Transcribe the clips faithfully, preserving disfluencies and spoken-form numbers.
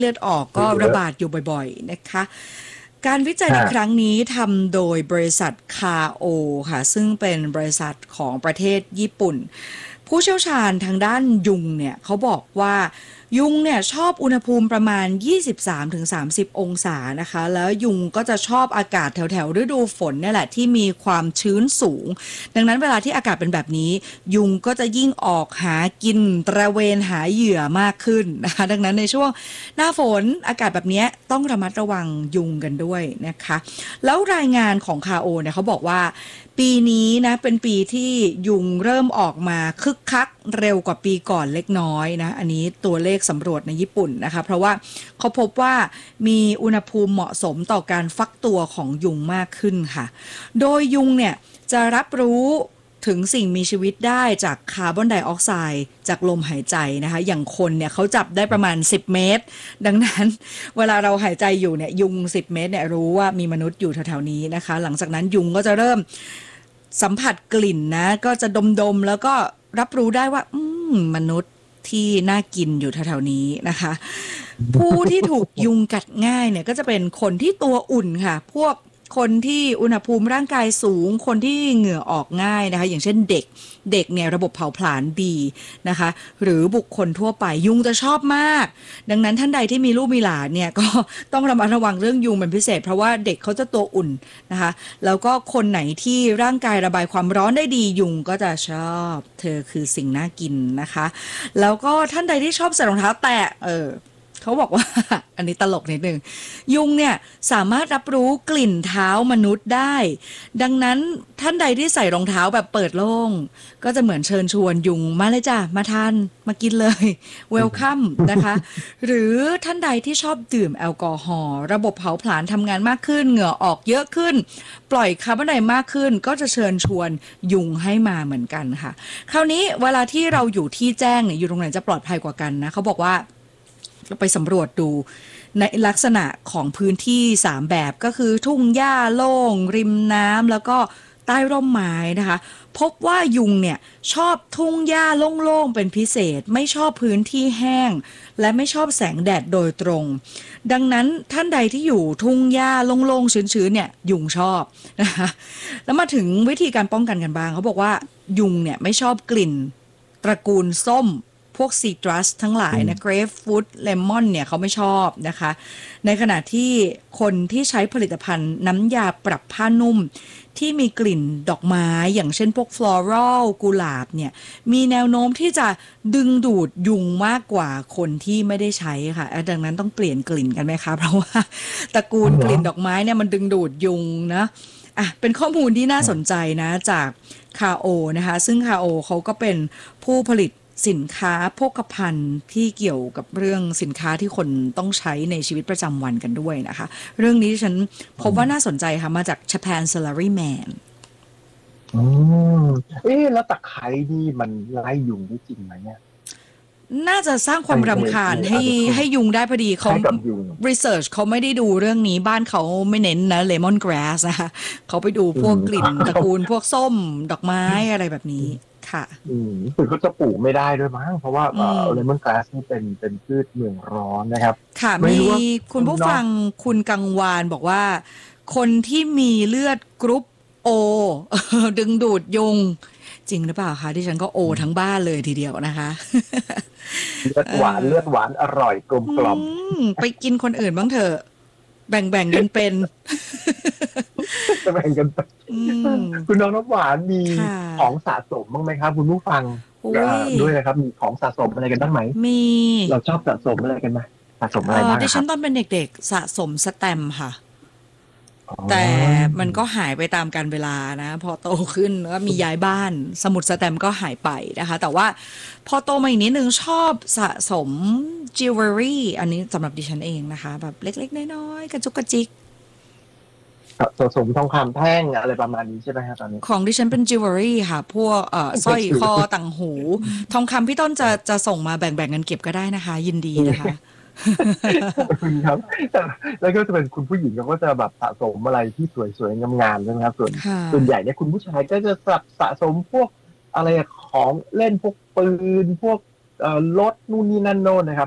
เลือดออกก็ระบาดอยู่บ่อยๆนะคะการวิจัยในครั้งนี้ทำโดยบริษัทคาโอค่ะซึ่งเป็นบริษัทของประเทศญี่ปุ่นผู้เชี่ยวชาญทางด้านยุงเนี่ยเขาบอกว่ายุงเนี่ยชอบอุณหภูมิประมาณ ยี่สิบสามถึงสามสิบ องศานะคะแล้วยุงก็จะชอบอากาศแถวๆฤดูฝนนี่แหละที่มีความชื้นสูงดังนั้นเวลาที่อากาศเป็นแบบนี้ยุงก็จะยิ่งออกหากินตระเวนหาเหยื่อมากขึ้นนะคะดังนั้นในช่วงหน้าฝนอากาศแบบนี้ต้องระมัดระวังยุงกันด้วยนะคะแล้วรายงานของคาโอเนี่ยเขาบอกว่าปีนี้นะเป็นปีที่ยุงเริ่มออกมาคึกคักเร็วกว่าปีก่อนเล็กน้อยนะอันนี้ตัวเลขสำรวจในญี่ปุ่นนะคะเพราะว่าเขาพบว่ามีอุณหภูมิเหมาะสมต่อการฟักตัวของยุงมากขึ้นค่ะโดยยุงเนี่ยจะรับรู้ถึงสิ่งมีชีวิตได้จากคาร์บอนไดออกไซด์จากลมหายใจนะคะอย่างคนเนี่ยเขาจับได้ประมาณสิบเมตรดังนั้นเวลาเราหายใจอยู่เนี่ยยุงสิบเมตรเนี่ยรู้ว่ามีมนุษย์อยู่แถวๆนี้นะคะหลังจากนั้นยุงก็จะเริ่มสัมผัสกลิ่นนะก็จะดมๆแล้วก็รับรู้ได้ว่าอืมมนุษย์ที่น่ากินอยู่แถวๆนี้นะคะผู้ที่ถูกยุงกัดง่ายเนี่ยก็จะเป็นคนที่ตัวอุ่นค่ะพวกคนที่อุณหภูมิร่างกายสูงคนที่เหงื่อออกง่ายนะคะอย่างเช่นเด็กเด็กเนี่ยระบบเผาผลาญดีนะคะหรือบุคคลทั่วไปยุงจะชอบมากดังนั้นท่านใดที่มีลูกมีหลานเนี่ยก็ต้องระมัดระวังเรื่องยุงเป็นพิเศษเพราะว่าเด็กเขาจะตัวอุ่นนะคะแล้วก็คนไหนที่ร่างกายระบายความร้อนได้ดียุงก็จะชอบเธอคือสิ่งน่ากินนะคะแล้วก็ท่านใดที่ชอบใส่รองเท้าแตะเออเขาบอกว่า อันนี้ตลกนิดนึงยุงเนี่ยสามารถรับรู้กลิ่นเท้ามนุษย์ได้ดังนั้นท่านใดที่ใส่รองเท้าแบบเปิดโล่งก็จะเหมือนเชิญชวนยุงมาเลยจ้ะมาทานมากินเลยเวลคัมนะคะหรือท่านใดที่ชอบดื่มแอลกอฮอล์ระบบเผาผลาญทำงานมากขึ้นเหงื่อออกเยอะขึ้นปล่อยคาร์บอนไดออกไซด์มากขึ้นก็จะเชิญชวนยุงให้มาเหมือนกันค่ะคราวนี้เวลาที่เราอยู่ที่แจ้งเนี่ยอยู่ตรงไหนจะปลอดภัยกว่ากันนะเขาบอกว่าเราไปสำรวจดูในลักษณะของพื้นที่สามแบบก็คือทุ่งหญ้าโล่งริมน้ำแล้วก็ใต้ร่มไม้นะคะพบว่ายุงเนี่ยชอบทุ่งหญ้าโล่งๆเป็นพิเศษไม่ชอบพื้นที่แห้งและไม่ชอบแสงแดดโดยตรงดังนั้นท่านใดที่อยู่ทุ่งหญ้าโล่งๆชื้นๆเนี่ยยุงชอบนะคะแล้วมาถึงวิธีการป้องกันกันบ้างเขาบอกว่ายุงเนี่ยไม่ชอบกลิ่นตระกูลส้มพวกซีตรัสทั้งหลายนะเกรฟฟรุตเลมอนเนี่ยเขาไม่ชอบนะคะในขณะที่คนที่ใช้ผลิตภัณฑ์น้ำยาปรับผ้านุ่มที่มีกลิ่นดอกไม้อย่างเช่นพวกฟลอรัลกุหลาบเนี่ยมีแนวโน้มที่จะดึงดูดยุงมากกว่าคนที่ไม่ได้ใช้ค่ะดังนั้นต้องเปลี่ยนกลิ่นกันไหมคะเพราะว่าตระกูลกลิ่นดอกไม้เนี่ยมันดึงดูดยุงนะอ่ะเป็นข้อมูลที่น่าสนใจนะจากคาโอนะคะซึ่งคาโอเขาก็เป็นผู้ผลิตสินค้าโภคภัณฑ์ที่เกี่ยวกับเรื่องสินค้าที่คนต้องใช้ในชีวิตประจำวันกันด้วยนะคะเรื่องนี้ฉันพบว่าน่าสนใจค่ะมาจาก Japan Salaryman อืมเอ๊ะแล้วตะไคร้นี่มันไล่ยุงได้จริงไหมเนี่ยน่าจะสร้างความรำคาญให้ให้ยุงได้พอดีเขา research เขาไม่ได้ดูเรื่องนี้บ้านเขาไม่เน้นนะ lemon grass นะคะเขาไปดูพวกกลิ่นตระกูลพวกส้มดอกไม้อะไรแบบนี้ค่ะอืมคือเขาจะปลูกไม่ได้ด้วยมั้งเพราะว่าเอ่อเลมอนกราสนี่เป็นเป็นพืชเมืองร้อนนะครับค่ะมีคุณผู้ฟังคุณกังวานบอกว่าคนที่มีเลือดกรุ๊ปโอดึงดูดยุงจริงหรือเปล่าคะที่ฉันก็โอทั้งบ้านเลยทีเดียวนะคะเลือดหวานเลือดหวานอร่อยกลมกล่อมไปกินคนอื่นบ้างเถอะแบ่งๆกันเป็นจะแบ่งกันไปคุณน้องน้ำหวานมีของสะสมบ้างไหมครับคุณผู้ฟังด้วยนะครับมีของสะสมอะไรกันบ้างไหมมีเราชอบสะสมอะไรกันไหมสะสมอะไรบ้างดิฉันตอนเป็นเด็กๆสะสมสแตมป์ค่ะแต่มันก็หายไปตามกาลเวลานะพอโตขึ้นก็มีย้ายบ้านสมุดสแตมป์ก็หายไปนะคะแต่ว่าพอโตมาอีกนิดนึงชอบสะสมจิวเวลรี่อันนี้สำหรับดิฉันเองนะคะแบบเล็กๆน้อยๆกระจุกกระจิกสะสมทองคำแท่งอะไรประมาณนี้ใช่ไหมครับตอนนี้ของดิฉันเป็นจิวเวลรี่ค่ะพวกเอ่อสร้อยคอต่างหูทองคำพี่ต้นจะจะส่งมาแบ่งๆกันเก็บก็ได้นะคะยินดีนะคะคุณครับแต่แล้วก็จะเป็นคุณผู้หญิงเขาก็จะแบบสะสมอะไรที่สวยๆงามๆใช่ไหมครับส่วนส่วนใหญ่เนี่ยคุณผู้ชายก็จะสะสมพวกอะไรของเล่นพวกปืนพวกเอ่อรถนู่นนี่นั่นโน่นนะครับ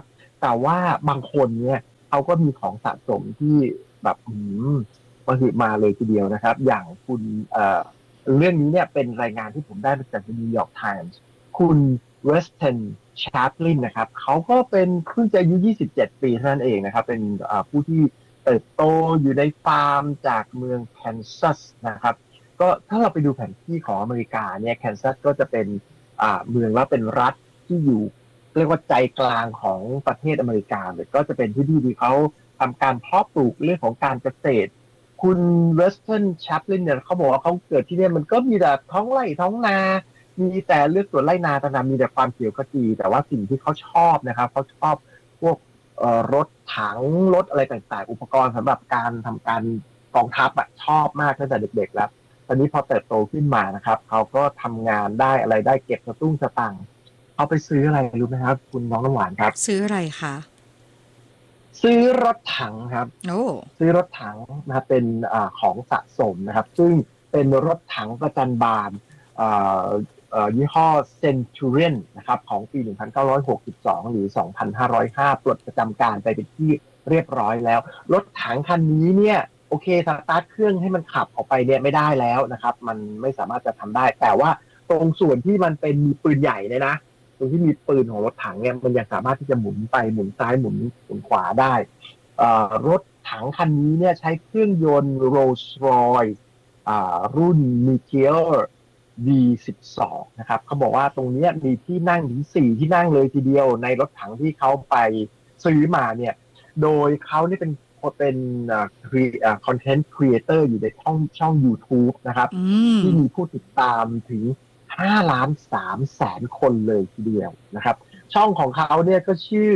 แต่ว่าบางคนเนี่ยเขาก็มีของสะสมที่แบบอืมมาหือมาเลยทีเดียวนะครับอย่างคุณเอ่อเรื่องนี้เนี่ยเป็นรายงานที่ผมได้มาจากนิวยอร์กไทมส์คุณเวสตันชาร์ปลินนะครับเขาก็เป็นเพิ่งจะอายุยี่สิบเจ็ดปีเท่านั้นเองนะครับเป็นผู้ที่เติบโตอยู่ในฟาร์มจากเมืองแคนซัสนะครับก็ถ้าเราไปดูแผนที่ของอเมริกาเนี่ยแคนซัสก็จะเป็นเมืองแล้วเป็นรัฐที่อยู่เรียกว่าใจกลางของประเทศอเมริกาเลยก็จะเป็นที่ที่เขาทำการเพาะปลูกเรื่องของการเกษตรคุณเวสตันแชปลินเนี่ยเขาบอกว่าเขาเกิดที่นี่มันก็มีแต่ท้องไร่ท้องนามีแต่เลือกสวนไร่นาตนามีแต่ความเขียวขจีแต่ว่าสิ่งที่เขาชอบนะครับเขาชอบพวกรถถังรถอะไรต่างๆอุปกรณ์สำหรับการทำการกองทัพอะชอบมากตั้งแต่เด็กๆแล้วตอนนี้พอเติบโตขึ้นมานะครับเขาก็ทำงานได้อะไรได้เก็บสตุ้งสตังค์เขาไปซื้ออะไรรู้ไหมครับคุณน้องน้ำหวานครับซื้ออะไรคะซื้อรถถังครับโอ้ซื้อรถถังนะเป็นอ่าของสะสมนะครับซึ่งเป็นรถถังประจันบานอ่าเอ่อยี่ห้อ Centurion นะครับของปีหนึ่งพันเก้าร้อยหกสิบสองหรือสองพันห้าร้อยห้าปลดประจำการไปเป็นที่เรียบร้อยแล้วรถถังคันนี้เนี่ยโอเคสตาร์ทเครื่องให้มันขับออกไปเนี่ยไม่ได้แล้วนะครับมันไม่สามารถจะทำได้แต่ว่าตรงส่วนที่มันเป็นมีปืนใหญ่เนี่ยนะตรงที่มีปืนของรถถังเนี่ยมันยังสามารถที่จะหมุนไปหมุนซ้ายหมุนหมุนขวาได้รถถังคันนี้เนี่ยใช้เครื่องยนต์ Rolls-Royce รุ่น Meteor ดี สิบสอง นะครับเขาบอกว่าตรงนี้มีที่นั่งถึงสี่ที่นั่งเลยทีเดียวในรถถังที่เขาไปซื้อมาเนี่ยโดยเขานี่เป็นเป็นคอนเทนต์ครีเอเตอร์อยู่ในช่องช่อง YouTube นะครับที่มีผู้ติดตามถึงห้าล้านสามแสนคนเลยทีเดียวนะครับช่องของเขาเนี่ยก็ชื่อ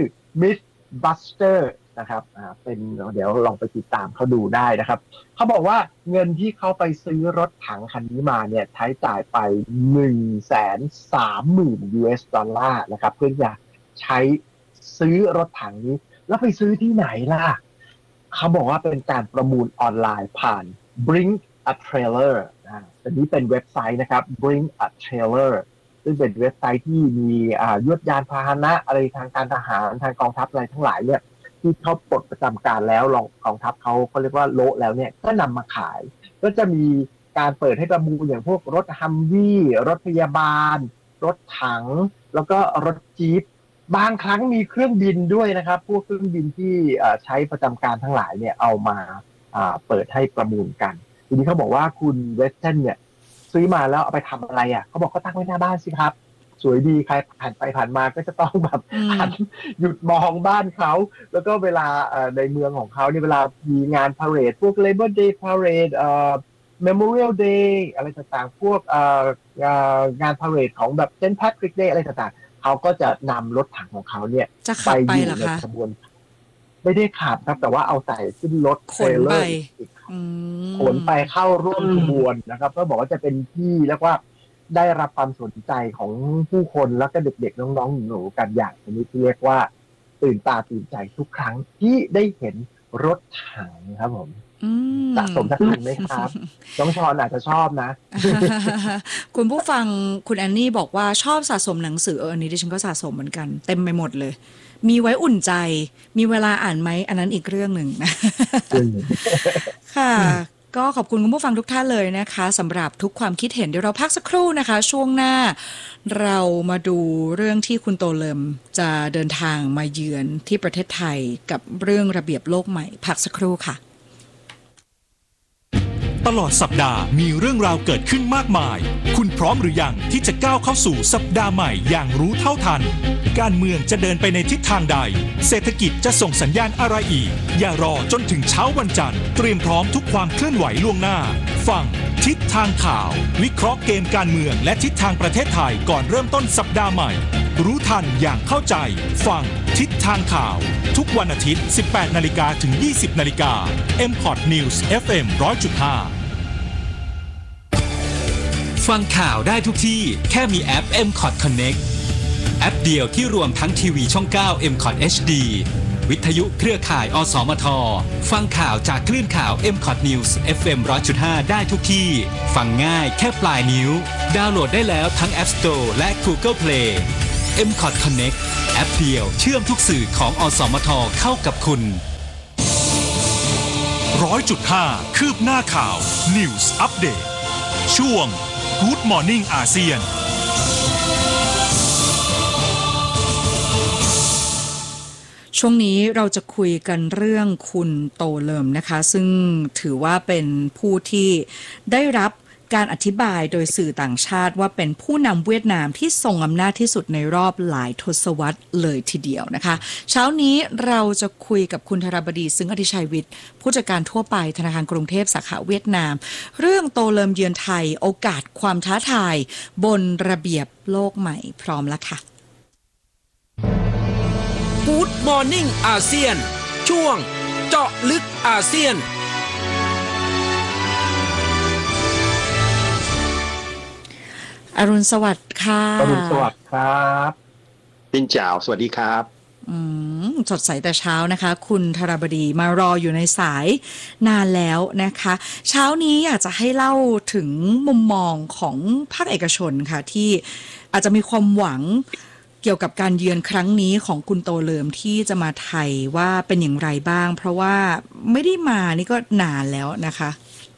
Mythbuster นะครับอ่าเป็นเดี๋ยวลองไปติดตามเขาดูได้นะครับเขาบอกว่าเงินที่เขาไปซื้อรถถังคันนี้มาเนี่ยใช้จ่ายไป หนึ่งแสนสามหมื่น ยู เอส ดอลลาร์นะครับเพื่อจะใช้ซื้อรถถังนี้แล้วไปซื้อที่ไหนล่ะเขาบอกว่าเป็นการประมูลออนไลน์ผ่าน Bring a Trailer อ่าอันนี้เป็นเว็บไซต์นะครับ Bring a Trailer ซึ่งเป็นเว็บไซต์ที่มีอ่ายวดยานพาหนะอะไรทางการทหารทางกองทัพอะไรทั้งหลายเนี่ยที่เขาปลดประจำการแล้วกองทัพเขาเขาเรียกว่าโละแล้วเนี่ยก็นำมาขายก็จะมีการเปิดให้ประมูลอย่างพวกรถฮัมวี่รถพยาบาลรถถังแล้วก็รถจี๊ปบางครั้งมีเครื่องบินด้วยนะครับพวกเครื่องบินที่ใช้ประจำการทั้งหลายเนี่ยเอามาเปิดให้ประมูลกันทีนี้เขาบอกว่าคุณเวสตันเนี่ยซื้อมาแล้วเอาไปทำอะไรอ่ะเขาบอกก็ตั้งไว้หน้าบ้านสิครับสวยดีใครผ่านไปผ่านมาก็จะต้องแบบหันหยุดมองบ้านเขาแล้วก็เวลาในเมืองของเขาเนี่ยเวลามีงานพาเหรดพวก Labor Day Parade เอ่อ Memorial Day อะไรต่างๆพวกงานพาเหรดของแบบ Saint Patrick Day อะไรต่างๆเขาก็จะนำรถถังของเขาเนี่ยไปอยู่ในขบวนไม่ได้ขับครับแต่ว่าเอาใส่ขึ้นรถเทรลเลอร์ขนไปเข้าร่วมขบวนนะครับก็บอกว่าจะเป็นที่เรียกว่าได้รับความสนใจของผู้คนแล้วก็เด็กๆน้องๆหนูๆกันอย่างนี้ที่เรียกว่าตื่นตาตื่นใจทุกครั้งที่ได้เห็นรถถังครับผมสะสมสักคันไหมครับน้องชอนอาจจะชอบนะคุณผู้ฟังคุณแอนนี่บอกว่าชอบสะสมหนังสือเอออันนี้ดิฉันก็สะสมเหมือนกันเต็มไปหมดเลยมีไว้อุ่นใจมีเวลาอ่านไหมอันนั้นอีกเรื่องหนึ่งนะค่ะก็ขอบคุณคุณผู้ฟังทุกท่านเลยนะคะสำหรับทุกความคิดเห็นเดี๋ยวเราพักสักครู่นะคะช่วงหน้าเรามาดูเรื่องที่คุณโตเลิมจะเดินทางมาเยือนที่ประเทศไทยกับเรื่องระเบียบโลกใหม่พักสักครู่ค่ะตลอดสัปดาห์มีเรื่องราวเกิดขึ้นมากมายคุณพร้อมหรือยังที่จะก้าวเข้าสู่สัปดาห์ใหม่อย่างรู้เท่าทันการเมืองจะเดินไปในทิศทางใดเศรษฐกิจจะส่งสัญญาณอะไรอีกอย่ารอจนถึงเช้าวันจันทร์เตรียมพร้อมทุกความเคลื่อนไหวล่วงหน้าฟังทิศทางข่าววิเคราะห์เกมการเมืองและทิศทางประเทศไทยก่อนเริ่มต้นสัปดาห์ใหม่รู้ทันอย่างเข้าใจฟังทิศทางข่าวทุกวันอาทิตย์ สิบแปดนาฬิกา ถึง ยี่สิบนาฬิกา เอ็ม พอด News เอฟ เอ็ม หนึ่งร้อยจุดห้าฟังข่าวได้ทุกที่แค่มีแอป เอ็ม คอท Connect แอปเดียวที่รวมทั้งทีวีช่อง เก้า เอ็ม คอท เอช ดี วิทยุเครือข่ายอสมทฟังข่าวจากคลื่นข่าว เอ็ม คอท News เอฟ เอ็ม หนึ่งร้อยจุดห้า ได้ทุกที่ฟังง่ายแค่ปลายนิ้วดาวน์โหลดได้แล้วทั้ง App Store และ Google Play เอ็ม ซี โอ ที Connect แอปเดียวเชื่อมทุกสื่อของอสมทเข้ากับคุณร้อยจุดห้า คืบหน้าข่าว News Update ช่วง Good Morning อาเซียนช่วงนี้เราจะคุยกันเรื่องคุณโตเลิมนะคะซึ่งถือว่าเป็นผู้ที่ได้รับการอธิบายโดยสื่อต่างชาติว่าเป็นผู้นำเวียดนามที่ทรงอำนาจที่สุดในรอบหลายทศวรรษเลยทีเดียวนะคะเช้านี้เราจะคุยกับคุณธราบดีซึ่งอธิชัยวิทย์ผู้จัดการทั่วไปธนาคารกรุงเทพสาขาเวียดนามเรื่องโตเลิมเยือนไทยโอกาสความท้าทายบนระเบียบโลกใหม่พร้อมแล้วค่ะ Good Morning อาเซียนช่วงเจาะลึกอาเซียนอรุณสวัสดิ์ค่ะอรุณสวัสดิ์ครับปินจ่าวสวัสดีครับอืมสดใสแต่เช้านะคะคุณธราบดีมารออยู่ในสายนานแล้วนะคะเช้านี้อยากจะให้เล่าถึงมุมมองของภาคเอกชนค่ะที่อาจจะมีความหวังเกี่ยวกับการเยือนครั้งนี้ของคุณโตเลิมที่จะมาไทยว่าเป็นอย่างไรบ้างเพราะว่าไม่ได้มานี่ก็นานแล้วนะคะ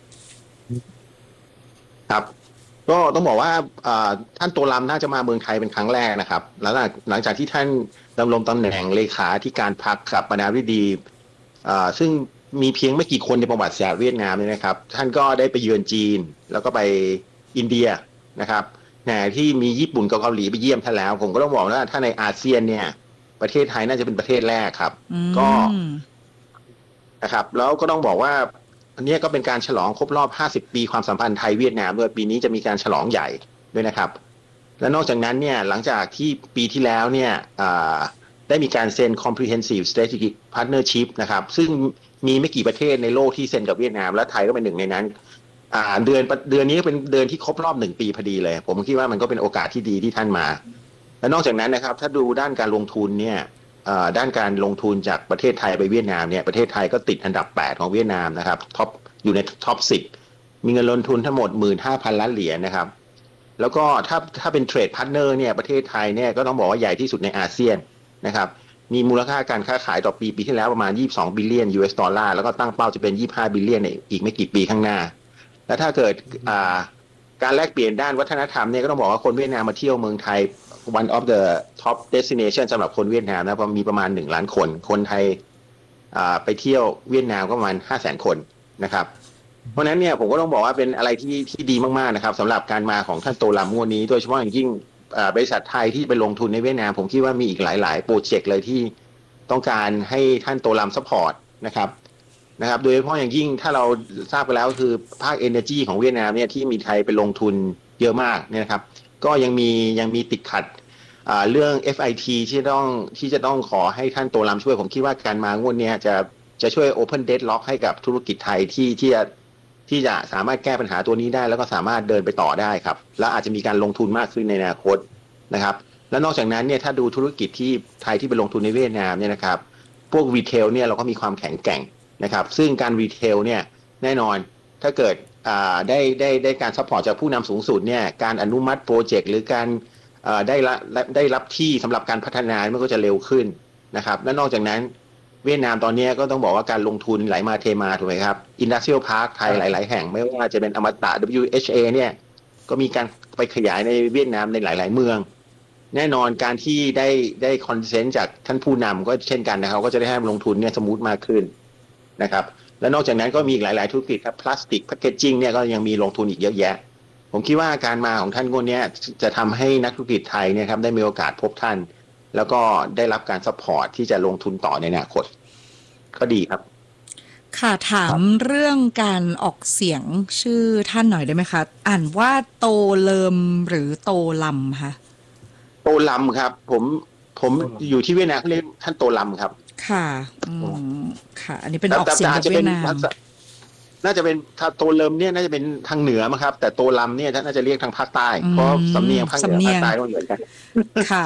ครับก็ต้องบอกว่าท่านโตลัมน่าจะมาเมืองไทยเป็นครั้งแรกนะครับแล้วหลังจากที่ท่านดำรงตำแหน่งเลขาธิการพรรคกับประธานาธิบดีซึ่งมีเพียงไม่กี่คนในประวัติศาสตร์เวียดนามเลยนะครับท่านก็ได้ไปเยือนจีนแล้วก็ไปอินเดียนะครับแต่ที่มีญี่ปุ่นกับเกาหลีไปเยี่ยมท่านแล้วผมก็ต้องบอกว่าถ้าในอาเซียนเนี่ยประเทศไทยน่าจะเป็นประเทศแรกครับก็นะครับแล้วก็ต้องบอกว่าอันนี้ก็เป็นการฉลองครบรอบห้าสิบปีความสัมพันธ์ไทยเวียดนามด้วยปีนี้จะมีการฉลองใหญ่ด้วยนะครับและนอกจากนั้นเนี่ยหลังจากที่ปีที่แล้วเนี่ยได้มีการเซ็น Comprehensive Strategic Partnership นะครับซึ่งมีไม่กี่ประเทศในโลกที่เซ็นกับเวียดนามและไทยก็เป็นหนึ่งในนั้นเดือนเดือนนี้เป็นเดือนที่ครบรอบหนึ่งปีพอดีเลยผมคิดว่ามันก็เป็นโอกาสที่ดีที่ท่านมาและนอกจากนั้นนะครับถ้าดูด้านการลงทุนเนี่ยด้านการลงทุนจากประเทศไทยไปเวียดนามเนี่ยประเทศไทยก็ติดอันดับแปดของเวียดนามนะครับท็อปอยู่ในท็อปสิบมีเงินลงทุนทั้งหมด หนึ่งหมื่นห้าพัน ล้านเหรียญนะครับแล้วก็ถ้าถ้าเป็นเทรดพาร์ทเนอร์เนี่ยประเทศไทยเนี่ยก็ต้องบอกว่าใหญ่ที่สุดในอาเซียนนะครับมีมูลค่าการค้าขายต่อปีปีที่แล้วประมาณยี่สิบสองบิลเลียน ยู เอส ดอลลาร์แล้วก็ตั้งเป้าจะเป็นยี่สิบห้าบิลเลียนในอีกไม่กี่ปีข้างหน้าและถ้าเกิดการแลกเปลี่ยนด้านวัฒนธรรมเนี่ยก็ต้องบอกว่าคนเวียดนามมาเที่ยวเมืองไทย one of the top destination สำหรับคนเวียดนามนะมีประมาณหนึ่งล้านคนคนไทยไปเที่ยวเวียดนามก็ประมาณห้าแสนคนนะครับเพราะนั้นเนี่ยผมก็ต้องบอกว่าเป็นอะไรที่ที่ดีมากๆนะครับสำหรับการมาของท่านโตลัมงวดนี้โดยเฉพาะอย่างยิ่งบริษัทไทยที่ไปลงทุนในเวียดนามผมคิดว่ามีอีกหลายๆโปรเจกต์เลยที่ต้องการให้ท่านโตลัมซัพพอร์ตนะครับนะครับโดยเฉพาะอย่างยิ่งถ้าเราทราบไปแล้วคือภาค Energy ของเวียดนามเนี่ยที่มีไทยไปลงทุนเยอะมากเนี่ยนะครับก็ยังมียังมีติดขัดเรื่อง เอฟ ไอ ที ที่ต้องที่จะต้องขอให้ท่านโตลัมช่วยผมคิดว่าการมางวดนี้จะจะช่วย Open Deadlock ให้กับธุรกิจไทยที่ที่จะที่จะสามารถแก้ปัญหาตัวนี้ได้แล้วก็สามารถเดินไปต่อได้ครับและอาจจะมีการลงทุนมากขึ้นในอนาคตนะครับและนอกจากนั้นเนี่ยถ้าดูธุรกิจที่ไทยที่ไปลงทุนในเวียดนามเนี่ยนะครับพวกรีเทลเนี่ยเราก็มีความแข็งแกร่งนะครับซึ่งการรีเทลเนี่ยแน่นอนถ้าเกิดได้ได้ได้การซัพพอร์ตจากผู้นำสูงสุดเนี่ยการอนุมัติโปรเจกต์หรือการได้รับได้รับที่สำหรับการพัฒนามันก็จะเร็วขึ้นนะครับและนอกจากนั้นเวียดนามตอนนี้ก็ต้องบอกว่าการลงทุนไหลมาเทมาถูกไหมครับ Industrial Park ไทยหลายๆแห่งไม่ว่าจะเป็นอมตะ ดับเบิลยู เอช เอ เนี่ยก็มีการไปขยายในเวียดนามในหลายๆเมืองแน่นอนการที่ได้ได้คอนเซนต์จากท่านผู้นำก็เช่นกันนะครับก็จะได้ให้ลงทุนเนี่ยสมูทมากขึ้นนะครับและนอกจากนั้นก็มีอีกหลายๆธุรกิจครับพลาสติกแพคเกจจิ้งเนี่ยก็ยังมีลงทุนอีกเยอะแยะผมคิดว่าการมาของท่านคนนี้จะทำให้นักธุรกิจไทยเนี่ยครับได้มีโอกาสพบท่านแล้วก็ได้รับการซัพพอร์ตที่จะลงทุนต่อในอนาคตก็ดีครับค่ะถามเรื่องการออกเสียงชื่อท่านหน่อยได้ไหมคะอ่านว่าโตเลิมหรือโตลัมคะโตลัมครับผมผมอยู่ที่เวียดนามเขาเรียกท่านโตลัมครับค่ะอืมค่ะอันนี้เป็นออกเสียงจากเวียดนามน่าจะเป็นถ้าโตเลิมเนี่ยน่าจะเป็นทางเหนือมั้งครับแต่โตลัมเนี่ยน่าจะเรียกทางภาคใต้เพราะสำเนียงภาคเหนือภาคใต้ก็เหมือนกันค่ะ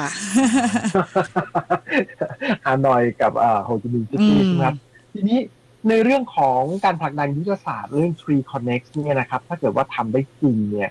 ฮานอยกับอ่าโฮจิมินห์ซิตี้ครับทีนี้ในเรื่องของการผลักดันยุทธศาสตร์เรื่อง Tree Connect เนี่ยนะครับถ้าเกิดว่าทำได้จริงเนี่ย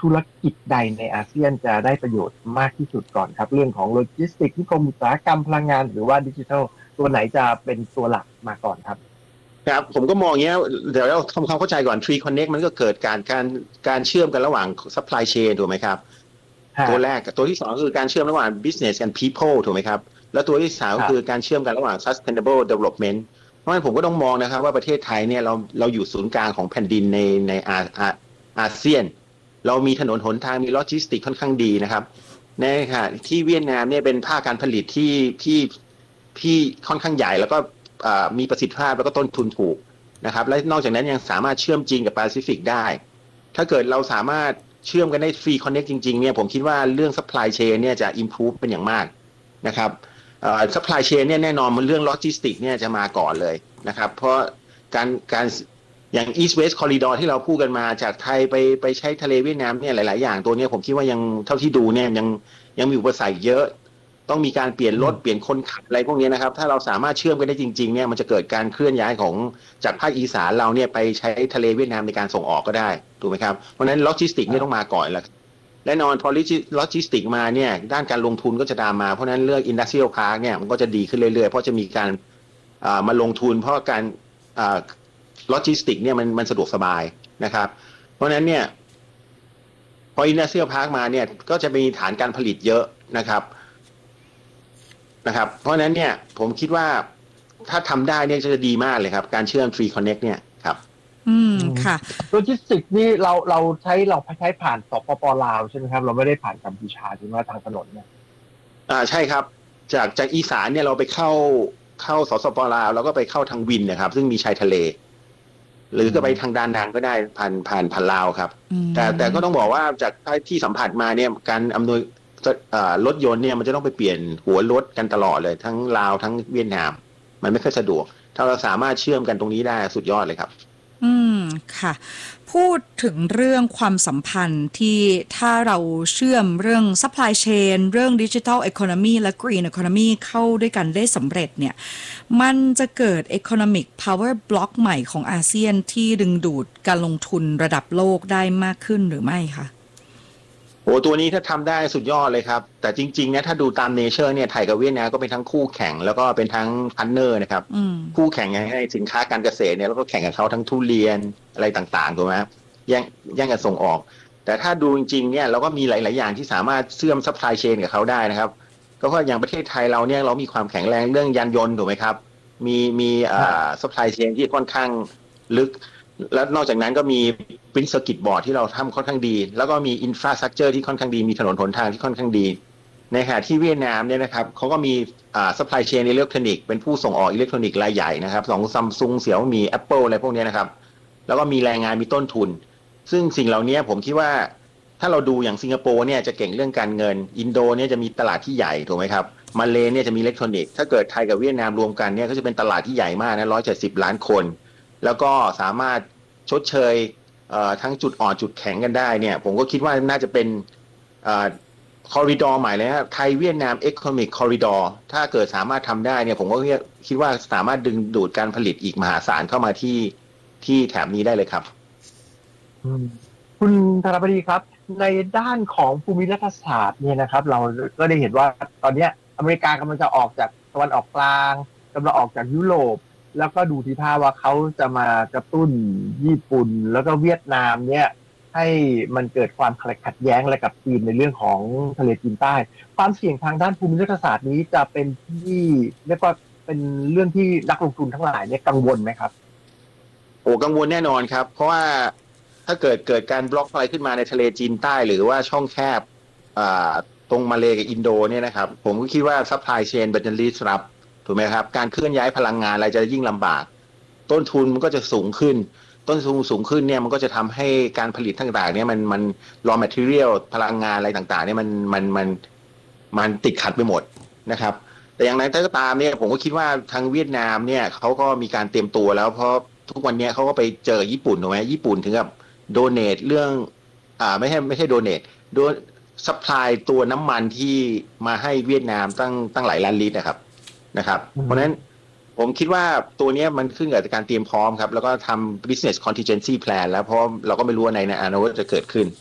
ธุรกิจใดในอาเซียนจะได้ประโยชน์มากที่สุดก่อนครับเรื่องของโลจิสติกส์นิคมอุตสาหกรรมพลังงานหรือว่าดิจิทัลตัวไหนจะเป็นตัวหลักมาก่อนครับครับผมก็มองอย่างเงี้ยเดี๋ยวเราทำความเข้าใจก่อน Tree Connect มันก็เกิดการการการเชื่อมกันระหว่าง supply chain ถูกไหมครับตัวแรกตัวที่สองคือการเชื่อมระหว่าง business and people ถูกไหมครับแล้วตัวที่สามคือการเชื่อมกันระหว่าง sustainable development เพราะฉะนั้นผมก็ต้องมองนะครับว่าประเทศไทยเนี่ยเราเราอยู่ศูนย์กลางของแผ่นดินในในอาอาอาเซียนเรามีถนนหนทางมีโลจิสติกค่อนข้างดีนะครับในค่ะที่เวียดนามเนี่ยเป็นภาคการผลิตที่ที่ที่ค่อนข้างใหญ่แล้วก็มีประสิทธิภาพแล้วก็ต้นทุนถูกนะครับและนอกจากนั้นยังสามารถเชื่อมจีนกับแปซิฟิกได้ถ้าเกิดเราสามารถเชื่อมกันได้ฟรีคอนเนคจริงๆเนี่ยผมคิดว่าเรื่อง supply chain เนี่ยจะ improve เป็นอย่างมากนะครับเอ่อ supply chain เนี่ยแน่นอนมันเรื่องโลจิสติกเนี่ยจะมาก่อนเลยนะครับเพราะการการอย่าง East West Corridor ที่เราพูดกันมาจากไทยไปไปใช้ทะเลเวียดนามเนี่ยหลายๆอย่างตัวนี้ผมคิดว่ายังเท่าที่ดูเนี่ยยังยังมีอุปสรรคเยอะต้องมีการเปลี่ยนรถเปลี่ยนคนขับอะไรพวกนี้นะครับถ้าเราสามารถเชื่อมกันได้จริงๆเนี่ยมันจะเกิดการเคลื่อนย้ายของจากภาคอีสานเราเนี่ยไปใช้ทะเลเวียดนามในการส่งออกก็ได้ถูกไหมครับเพราะฉะนั้นโลจิสติกเนี่ยต้องมาก่อนแหละแน่นอนพอโลจิสติกมาเนี่ยด้านการลงทุนก็จะตามมาเพราะฉะนั้นเรื่อง Industrial Park เนี่ยมันก็จะดีขึ้นเรื่อยๆเพราะจะมีการมาลงทุนเพราะการโลจิสติกเนี่ยมันมันสะดวกสบายนะครับเพราะฉะนั้นเนี่ยพอ Industrial Park มาเนี่ยก็จะมีฐานการผลิตเยอะนะครับนะครับเพราะฉะนั้นเนี่ยผมคิดว่าถ้าทำได้เนี่ยจะดีมากเลยครับการเชื่อม Tree Connect เนี่ยครับอืมค่ะโลจิสติกนี่เราเราใช้เราใช้ผ่านสปป.ลาวใช่ไหมครับเราไม่ได้ผ่านกัมพูชาใช่ไหมทางถนนเนี่ยอ่าใช่ครับจากจากอีสานเนี่ยเราไปเข้าเข้าสสปลาวแล้วก็ไปเข้าทางวินนะครับซึ่งมีชายทะเลหรือก็ไปทางด้านดังก็ได้ผ่านผ่านผ่านลาวครับแต่แต่ก็ต้องบอกว่าจากที่สัมผัสมาเนี่ยการอำนวยรถยนต์เนี่ยมันจะต้องไปเปลี่ยนหัวรถกันตลอดเลยทั้งลาวทั้งเวียดนามมันไม่ค่อยสะดวกถ้าเราสามารถเชื่อมกันตรงนี้ได้สุดยอดเลยครับอืมค่ะพูดถึงเรื่องความสัมพันธ์ที่ถ้าเราเชื่อมเรื่อง supply chain เรื่อง digital economy และ green economy เข้าด้วยกันได้สำเร็จเนี่ยมันจะเกิด economic power block ใหม่ของอาเซียนที่ดึงดูดการลงทุนระดับโลกได้มากขึ้นหรือไม่คะโอ้ตัวนี้ถ้าทำได้สุดยอดเลยครับแต่จริงๆนะถ้าดูตามเนเจอร์เนี่ยไทยกับเวียดนามก็เป็นทั้งคู่แข่งแล้วก็เป็นทั้งพาร์ทเนอร์นะครับคู่แข่งในสินค้าการเกษตรเนี่ยแล้วก็แข่งกับเขาทั้งทุเรียนอะไรต่างๆถูกไหมแย่งแย่งกันส่งออกแต่ถ้าดูจริงๆเนี่ยเราก็มีหลายๆอย่างที่สามารถเชื่อมซัพพลายเชนกับเขาได้นะครับก็เพราะอย่างประเทศไทยเราเนี่ยเรามีความแข็งแรงเรื่องยานยนต์ถูกไหมครับมีมีอ่าซัพพลายเชนที่ค่อนข้างลึกแล้วนอกจากนั้นก็มีปริ้นท์เซอร์กิตบอร์ดที่เราทำค่อนข้างดีแล้วก็มีอินฟราสตรัคเจอร์ที่ค่อนข้างดีมีถนนหนทางที่ค่อนข้างดีในขณะที่เวียดนามเนี่ยนะครับเขาก็มีอ่าซัพพลายเชนอิเล็กทรอนิกส์เป็นผู้ส่งออกอิเล็กทรอนิกส์รายใหญ่นะครับของซัมซุงเสี่ยวมี Apple อะไรพวกนี้นะครับแล้วก็มีแรงงานมีต้นทุนซึ่งสิ่งเหล่านี้ผมคิดว่าถ้าเราดูอย่างสิงคโปร์เนี่ยจะเก่งเรื่องการเงินอินโดเนี่ยจะมีตลาดที่ใหญ่ถูกไหมครับมาเลเนี่ยจะมีอิเล็กทรอนิกส์ถ้าเกิดไทยกับเวียดนามรวมกันเนี่ยก็จะเป็นตลาดที่ใหญ่มากนะหนึ่งร้อยเจ็ดสิบล้านคนแล้วก็สามารถชดเชยทั้งจุดอ่อนจุดแข็งกันได้เนี่ยผมก็คิดว่าน่าจะเป็นคอริดอร์ใหม่เลยนะไทยเวียดนาม Economic Corridor ถ้าเกิดสามารถทำได้เนี่ยผมก็คิดว่าสามารถดึงดูดการผลิตอีกมหาศาลเข้ามาที่ที่แถบนี้ได้เลยครับคุณธนบดีครับในด้านของภูมิรัฐศาสตร์เนี่ยนะครับเราก็ได้เห็นว่าตอนนี้อเมริกากำลังจะออกจากตะวันออกกลางกำลังออกจากยุโรปแล้วก็ดูทีท่าว่าเขาจะมากระตุ้นญี่ปุ่นแล้วก็เวียดนามเนี่ยให้มันเกิดความขัดแย้งอะไรกับจีนในเรื่องของทะเลจีนใต้ความเสี่ยงทางด้านภูมิรัฐศาสตร์นี้จะเป็นที่เรียกว่าเป็นเรื่องที่นักลงทุนทั้งหลายเนี่ยกังวลไหมครับโอ้กังวลแน่นอนครับเพราะว่าถ้าเกิดเกิดการบล็อกอะไรขึ้นมาในทะเลจีนใต้หรือว่าช่องแคบตรงมาเลกับอินโดเนี่ยนะครับผมก็คิดว่าซัพพลายเชนมันจะรีสรับถูกไหมครับการเคลื่อนย้ายพลังงานอะไรจะยิ่งลำบากต้นทุนมันก็จะสูงขึ้นต้นทุนสูงขึ้นเนี่ยมันก็จะทำให้การผลิตต่างๆเนี่ยมันมัน raw material พลังงานอะไรต่างๆเนี่ยมันมันมันมันติดขัดไปหมดนะครับแต่อย่างไรก็ตามเนี่ยผมก็คิดว่าทางเวียดนามเนี่ยเขาก็มีการเตรียมตัวแล้วเพราะทุกวันนี้เขาก็ไปเจอญี่ปุ่นถูกไหมญี่ปุ่นถึงกับโดเนทเรื่องอ่าไม่ใช่ไม่ใช่โดเนทโดนซัพพลายตัวน้ำมันที่มาให้เวียดนามตั้งตั้งหลายล้านลิตรนะครับนะครับเพราะฉะนั้นผมคิดว่าตัวนี้มันขึ้นกับการเตรียมพร้อมครับแล้วก็ทำ business contingency plan แล้วเพราะเราก็ไม่รู้ว่าในอนาคตจะเกิดขึ้น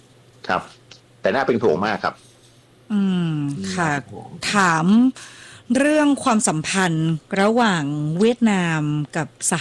ครับ แต่น่าเป็นห่วงมากครับอืมค่ะถามเรื่องความสัมพันธ์ระหว่างเวียดนามกับสห